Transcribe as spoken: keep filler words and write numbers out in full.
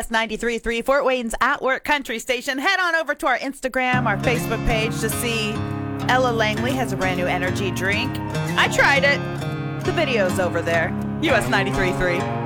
S ninety-three point three, Fort Wayne's At Work Country Station. Head on over to our Instagram, our Facebook page to see Ella Langley has a brand new energy drink. I tried it. The video's over there. U S ninety-three point three.